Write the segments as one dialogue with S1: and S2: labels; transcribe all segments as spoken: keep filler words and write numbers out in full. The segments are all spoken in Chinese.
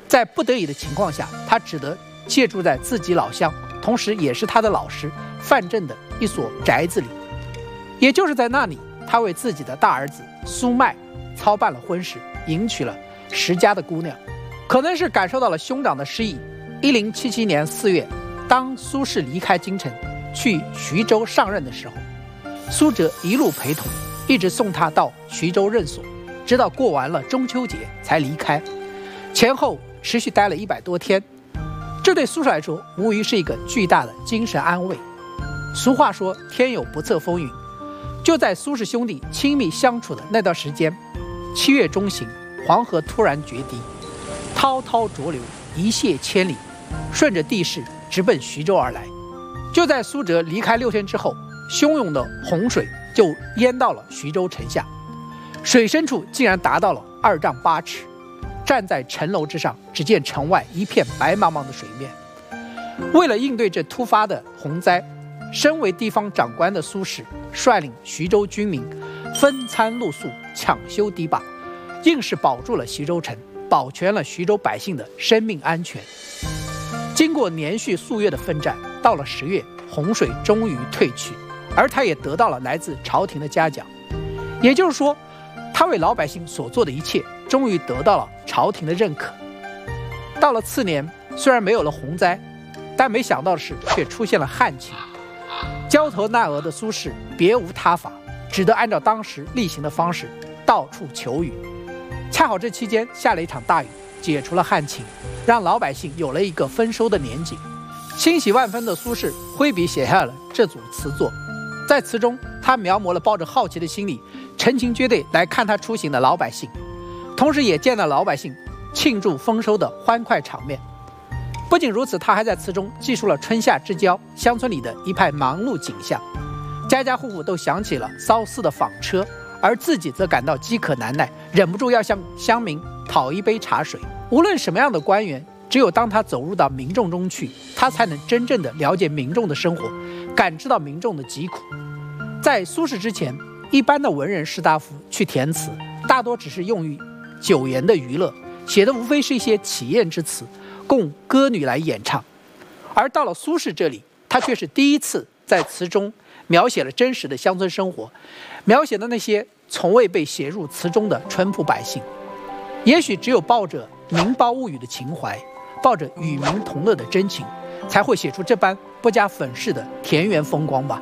S1: 在不得已的情况下，他只得借住在自己老乡，同时也是他的老师范正的一所宅子里。也就是在那里，他为自己的大儿子苏迈操办了婚事，迎娶了石家的姑娘。可能是感受到了兄长的失意，一零七七年四月，当苏轼离开京城去徐州上任的时候，苏辙一路陪同，一直送他到徐州任所，直到过完了中秋节才离开，前后持续待了一百多天。这对苏轼来说无疑是一个巨大的精神安慰。俗话说天有不测风云，就在苏轼兄弟亲密相处的那段时间，七月中旬，黄河突然决堤，滔滔浊流一泻千里，顺着地势直奔徐州而来。就在苏辙离开六天之后，汹涌的洪水就淹到了徐州城下，水深处竟然达到了二丈八尺。站在城楼之上，只见城外一片白茫茫的水面。为了应对这突发的洪灾，身为地方长官的苏轼率领徐州军民分餐露宿，抢修堤坝，硬是保住了徐州城，保全了徐州百姓的生命安全。经过连续数月的奋战，到了十月，洪水终于退去，而他也得到了来自朝廷的嘉奖。也就是说，他为老百姓所做的一切终于得到了朝廷的认可。到了次年，虽然没有了洪灾，但没想到的是却出现了旱情。焦头烂额的苏轼别无他法，只得按照当时例行的方式到处求雨。恰好这期间下了一场大雨，解除了旱情，让老百姓有了一个丰收的年景。欣喜万分的苏轼挥笔写下了这组词作。在词中，他描摹了抱着好奇的心理成群结队来看他出行的老百姓，同时也见到老百姓庆祝丰收的欢快场面。不仅如此，他还在词中记述了春夏之交乡村里的一派忙碌景象，家家户户都想起了骚似的纺车，而自己则感到饥渴难耐，忍不住要向乡民讨一杯茶水。无论什么样的官员，只有当他走入到民众中去，他才能真正的了解民众的生活，感知到民众的疾苦。在苏轼之前，一般的文人士大夫去填词，大多只是用于酒言的娱乐，写的无非是一些祈宴之词，供歌女来演唱。而到了苏轼这里，他却是第一次在词中描写了真实的乡村生活，描写的那些从未被写入词中的淳朴百姓。也许只有抱着民胞物语的情怀，抱着与民同乐的真情，才会写出这般不加粉饰的田园风光吧。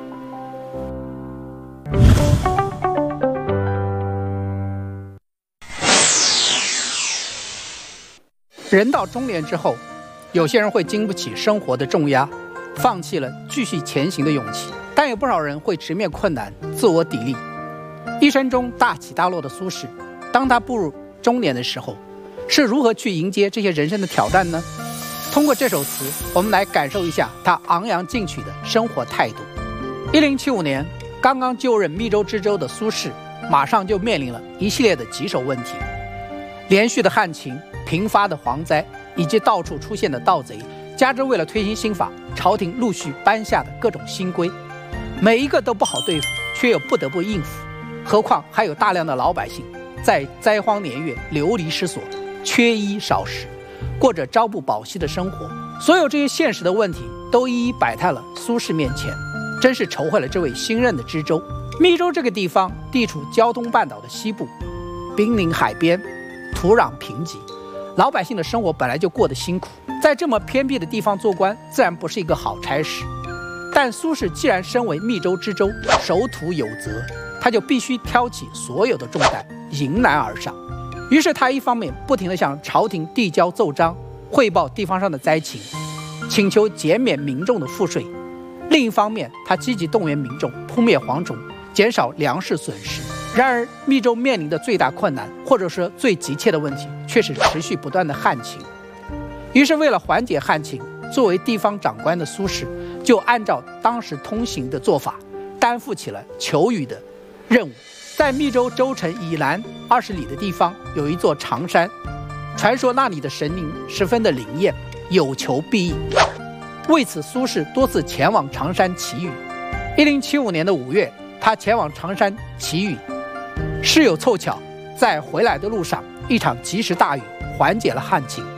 S1: 人到中年之后，有些人会经不起生活的重压，放弃了继续前行的勇气，但有不少人会直面困难，自我砥砺。一生中大起大落的苏轼，当他步入中年的时候，是如何去迎接这些人生的挑战呢？通过这首词，我们来感受一下他昂扬进取的生活态度。一零七五年，刚刚就任密州知州的苏轼，马上就面临了一系列的棘手问题：连续的旱情、频发的蝗灾，以及到处出现的盗贼，加之为了推行新法，朝廷陆续颁下的各种新规，每一个都不好对付，却又不得不应付。何况还有大量的老百姓在灾荒年月流离失所，缺衣少食，过着朝不保夕的生活。所有这些现实的问题都一一摆在了苏轼面前，真是愁坏了这位新任的知州。密州这个地方地处胶东半岛的西部，濒临海边，土壤贫瘠，老百姓的生活本来就过得辛苦，在这么偏僻的地方做官，自然不是一个好差事。但苏轼既然身为密州知州，守土有责，他就必须挑起所有的重担，迎难而上。于是他一方面不停地向朝廷递交奏章，汇报地方上的灾情，请求减免民众的赋税；另一方面，他积极动员民众扑灭蝗虫，减少粮食损失。然而密州面临的最大困难，或者说最急切的问题，却是持续不断的旱情。于是为了缓解旱情，作为地方长官的苏轼就按照当时通行的做法，担负起了求雨的任务。在密州州城以南二十里的地方，有一座长山，传说那里的神灵十分的灵验，有求必应。为此，苏轼多次前往长山祈雨。一零七五年的五月，他前往长山祈雨，事有凑巧，在回来的路上，一场及时大雨缓解了旱情。